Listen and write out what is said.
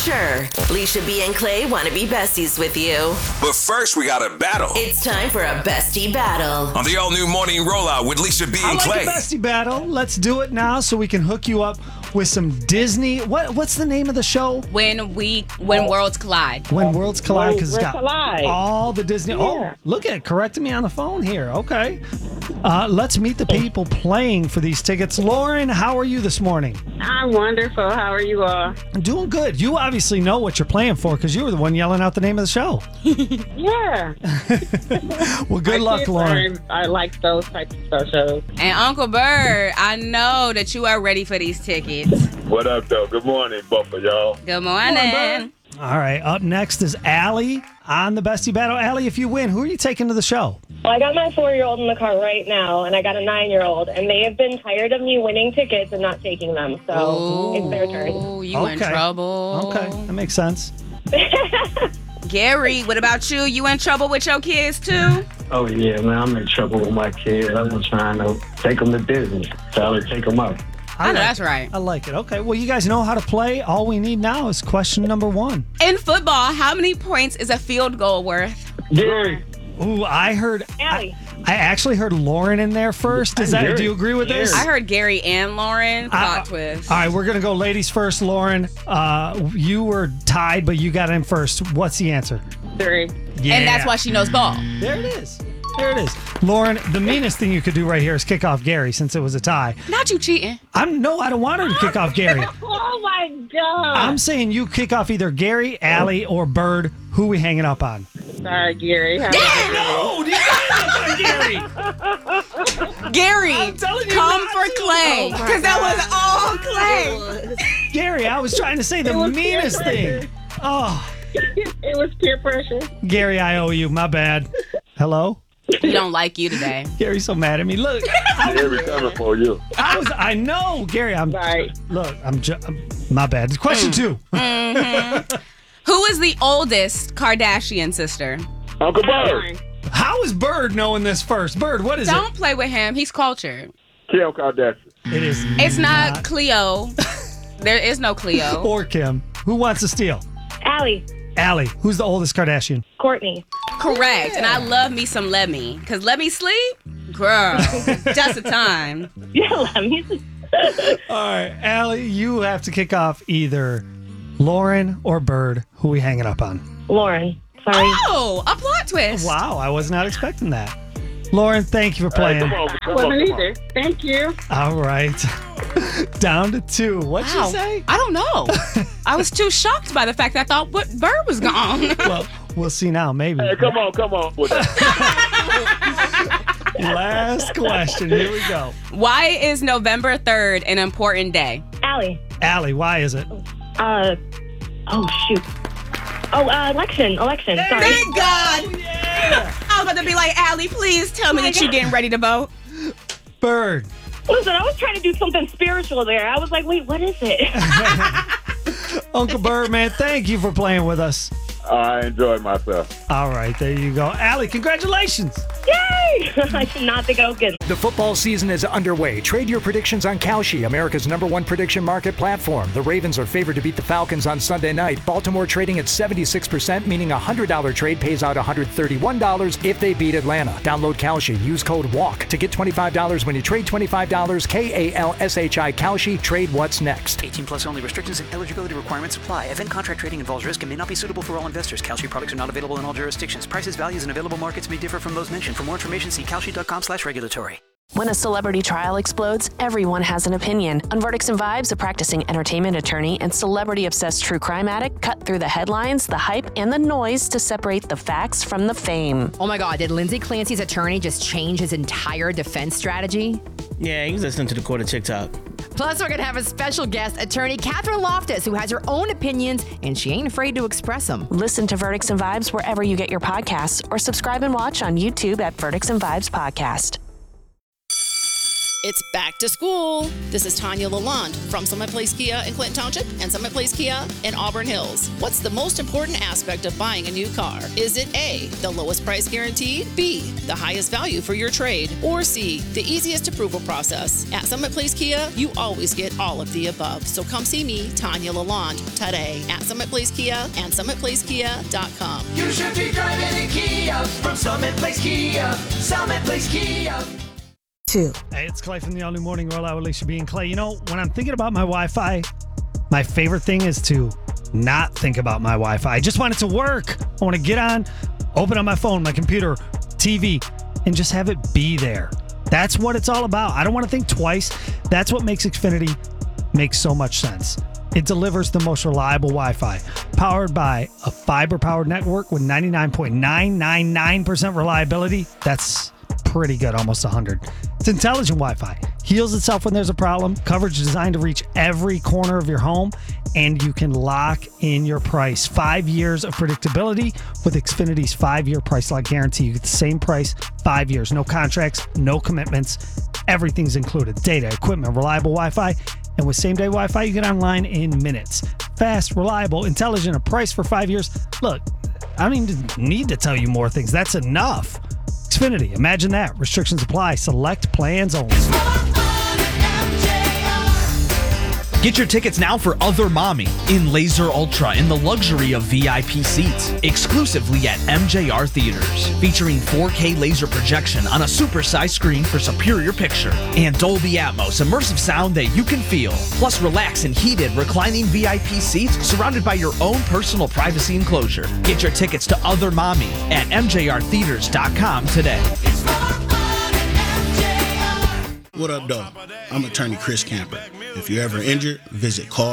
Sure, Leisha B and Clay want to be besties with you. But first, we got a battle. It's time for a bestie battle. On the all-new Morning Rollout with Leisha B and Clay. I like a bestie battle. Let's do it now so we can hook you up with some Disney. What's the name of the show? When Worlds Collide. When Worlds Collide, because it's got Collide. all the Disney. Oh, look at it, correcting me on the phone here. Okay. Let's meet the people playing for these tickets. Lauren, how are you this morning? I'm wonderful. How are you all? I'm doing good. You obviously know what you're playing for because you were the one yelling out the name of the show. Yeah. Well, good luck, Lauren. I like those types of shows. And Uncle Bird, I know that you are ready for these tickets. What up, though? Good morning, both of y'all. Good morning. All right, up next is Allie on the Bestie Battle. Allie, if you win, who are you taking to the show? Well, I got my 4-year-old in the car right now, and I got a 9-year-old, and they have been tired of me winning tickets and not taking them, so it's their turn. Oh, you in trouble. Okay, that makes sense. Gary, what about you? You in trouble with your kids, too? Oh, yeah, man, I'm in trouble with my kids. I've been trying to take them to Disney, so I take them out. I know that's right. I like it. Okay, well, you guys know how to play. All we need now is question number 1. In football, how many points is a field goal worth? Gary. Ooh, I heard. Allie. I actually heard Lauren in there first. Do you agree with this? I heard Gary and Lauren. Plot twist. All right, we're going to go ladies first. Lauren, you were tied, but you got in first. What's the answer? 3. Yeah. And that's why she knows ball. There it is. There it is. Lauren, the meanest thing you could do right here is kick off Gary since it was a tie. Not you cheating. I don't want her to kick off Gary. Oh, my God. I'm saying you kick off either Gary, Allie, or Bird. Who we hanging up on? Sorry, Gary. No, you got Gary. Gary, I'm telling you come not for to. Clay. Because that was all Clay. Gary, I was trying to say the meanest thing. Oh, It was peer pressure. Gary, I owe you. My bad. Hello? We don't like you today. Gary's so mad at me. Look, Gary coming for you. I know, Gary. Right. Look, my bad. Question 2. Who is the oldest Kardashian sister? Uncle Bird. How is Bird knowing this first? Bird, what is Don't play with him. He's cultured. Kim Kardashian. it? It is. It's not Cleo. There is no Cleo. Or Kim. Who wants to steal? Allie. Allie. Who's the oldest Kardashian? Courtney. Correct. And I love me some Lemmy. Because let me sleep? Girl, just the time. Yeah, let me see. All right, Allie, you have to kick off either Lauren or Bird. Who we hanging up on? Lauren. Sorry. Oh, a plot twist. Wow, I was not expecting that. Lauren, thank you for playing. Wasn't either. Thank you. All right. Down to 2. What'd Wow. you say? I don't know. I was too shocked by the fact that I thought Bird was gone. Well, we'll see now, maybe. Hey, come on with that. Last question. Here we go. Why is November 3rd an important day? Allie. Allie, why is it? Oh, shoot. Oh, election. Sorry. Thank God. I was about to be like, Allie, please tell me that you're getting ready to vote. Bird. Listen, I was trying to do something spiritual there. I was like, wait, what is it? Uncle Bird, man, thank you for playing with us. I enjoyed myself. All right, there you go. Allie, congratulations. Yay! I did not think I was good. The football season is underway. Trade your predictions on Kalshi, America's #1 prediction market platform. The Ravens are favored to beat the Falcons on Sunday night. Baltimore trading at 76%, meaning a $100 trade pays out $131 if they beat Atlanta. Download Kalshi. Use code WALK to get $25 when you trade $25. KALSHI Kalshi. Trade what's next. 18 plus only. Restrictions and eligibility requirements apply. Event contract trading involves risk and may not be suitable for all investors. Kalshi products are not available in all jurisdictions. Prices, values, and available markets may differ from those mentioned. For more information, see kalshi.com/regulatory. When a celebrity trial explodes, everyone has an opinion. On Verdicts and Vibes, a practicing entertainment attorney and celebrity-obsessed true crime addict cut through the headlines, the hype, and the noise to separate the facts from the fame. Oh my God, did Lindsay Clancy's attorney just change his entire defense strategy? Yeah, he was listening to the court of TikTok. Plus, we're going to have a special guest, attorney Catherine Loftus, who has her own opinions, and she ain't afraid to express them. Listen to Verdicts and Vibes wherever you get your podcasts, or subscribe and watch on YouTube at Verdicts and Vibes Podcast. It's back to school. This is Tanya Lalonde from Summit Place Kia in Clinton Township and Summit Place Kia in Auburn Hills. What's the most important aspect of buying a new car? Is it A, the lowest price guaranteed, B, the highest value for your trade, or C, the easiest approval process? At Summit Place Kia, you always get all of the above. So come see me, Tanya Lalonde, today at Summit Place Kia and SummitPlaceKia.com. You should be driving a Kia from Summit Place Kia. Summit Place Kia. Hey, it's Clay from the All New Morning Rollout with Alicia B and Clay. You know, when I'm thinking about my Wi-Fi, my favorite thing is to not think about my Wi-Fi. I just want it to work. I want to get on, open up my phone, my computer, TV, and just have it be there. That's what it's all about. I don't want to think twice. That's what makes Xfinity make so much sense. It delivers the most reliable Wi-Fi, powered by a fiber-powered network with 99.999% reliability. That's pretty good, almost 100. It's intelligent Wi-Fi. Heals itself when there's a problem. Coverage designed to reach every corner of your home, and you can lock in your price. 5 years of predictability with Xfinity's 5-year price lock guarantee. You get the same price, 5 years. No contracts, no commitments. Everything's included. Data, equipment, reliable Wi-Fi. And with same-day Wi-Fi, you get online in minutes. Fast, reliable, intelligent, a price for 5 years. Look, I don't even need to tell you more things. That's enough. Xfinity, imagine that. Restrictions apply. Select plans only. Get your tickets now for Other Mommy in Laser Ultra in the luxury of VIP seats, exclusively at MJR Theaters. Featuring 4K laser projection on a supersized screen for superior picture and Dolby Atmos immersive sound that you can feel. Plus relax in heated reclining VIP seats surrounded by your own personal privacy enclosure. Get your tickets to Other Mommy at MJRtheaters.com today. What up, dog? I'm attorney Chris Camper. If you're ever injured, visit call